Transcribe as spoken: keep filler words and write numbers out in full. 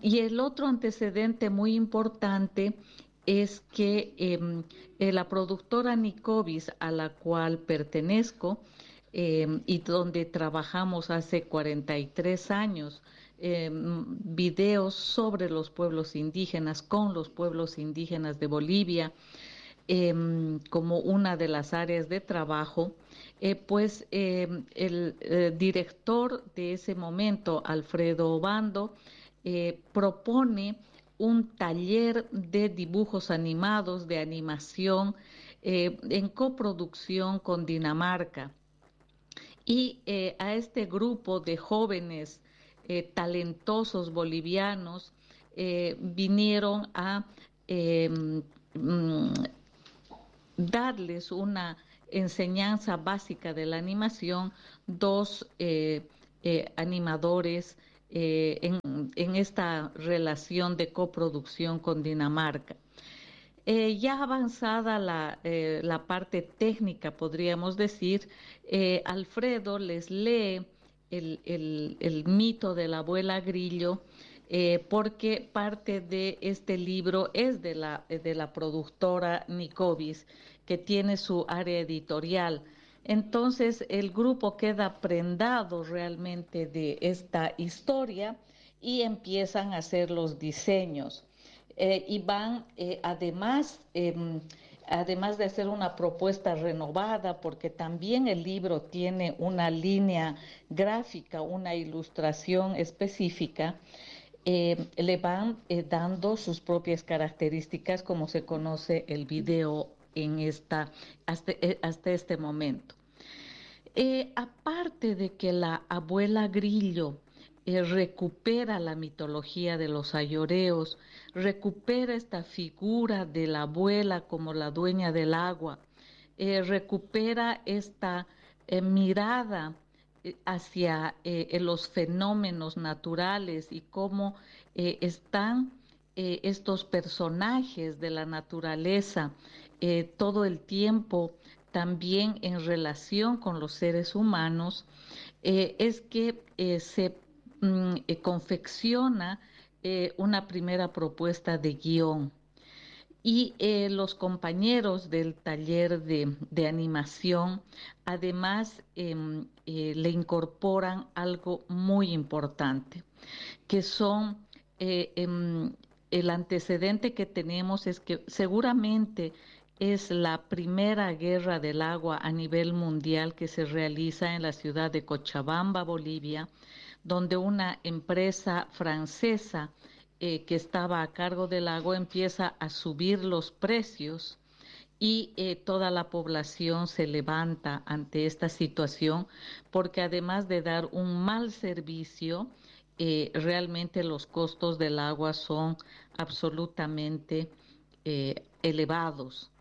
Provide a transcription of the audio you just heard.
y el otro antecedente muy importante es que em, eh, la productora Nicovis, a la cual pertenezco, em, y donde trabajamos hace cuarenta y tres años, em, videos sobre los pueblos indígenas, con los pueblos indígenas de Bolivia, em, como una de las áreas de trabajo, eh, pues em, el eh, director de ese momento, Alfredo Obando, eh, propone un taller de dibujos animados, de animación, eh, en coproducción con Dinamarca. Y eh, a este grupo de jóvenes eh, talentosos bolivianos eh, vinieron a eh, mm, darles una enseñanza básica de la animación, dos eh, eh, animadores eh, en, en, esta relación de coproducción con Dinamarca. Eh, ya avanzada la, eh, la, parte técnica, podríamos decir, eh, Alfredo les lee el, el, el, mito de la abuela Grillo, eh, porque parte de este libro es de la, de la productora Nicovis, que tiene su área editorial. Entonces el grupo queda prendado realmente de esta historia y empiezan a hacer los diseños. Eh, y van eh, además, eh, además de hacer una propuesta renovada, porque también el libro tiene una línea gráfica, una ilustración específica, eh, le van eh, dando sus propias características, como se conoce el video en esta, hasta, eh, hasta este momento. Eh, aparte de que la abuela Grillo eh, recupera la mitología de los ayoreos, recupera esta figura de la abuela como la dueña del agua, eh, recupera esta eh, mirada eh, hacia eh, los fenómenos naturales y cómo eh, están eh, estos personajes de la naturaleza eh, todo el tiempo también en relación con los seres humanos, eh, es que eh, se mm, eh, confecciona eh, una primera propuesta de guión y eh, los compañeros del taller de, de animación además eh, eh, le incorporan algo muy importante, que son eh, em, el antecedente que tenemos es que seguramente es la primera guerra del agua a nivel mundial que se realiza en la ciudad de Cochabamba, Bolivia, donde una empresa francesa eh, que estaba a cargo del agua empieza a subir los precios y eh, toda la población se levanta ante esta situación porque además de dar un mal servicio, eh, realmente los costos del agua son absolutamente eh, elevados.